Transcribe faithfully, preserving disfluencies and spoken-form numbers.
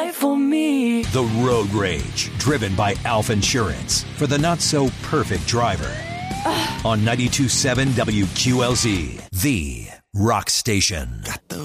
right for me. The Road Rage, driven by Alf Insurance, for the not-so-perfect driver. On ninety-two point seven W Q L Z, the rock station. Got the